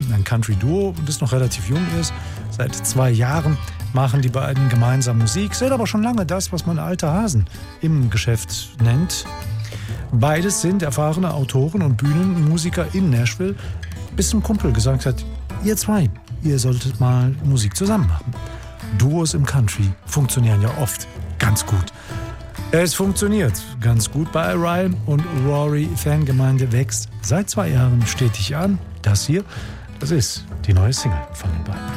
ein Country-Duo, das noch relativ jung ist. Seit 2 Jahren machen die beiden gemeinsam Musik, sind aber schon lange das, was man alte Hasen im Geschäft nennt. Beides sind erfahrene Autoren und Bühnenmusiker in Nashville, bis ein Kumpel gesagt hat, ihr zwei, ihr solltet mal Musik zusammen machen. Duos im Country funktionieren ja oft ganz gut. Es funktioniert ganz gut bei Ryan und Rory. Fangemeinde wächst seit 2 Jahren stetig an. Das hier, das ist die neue Single von den beiden.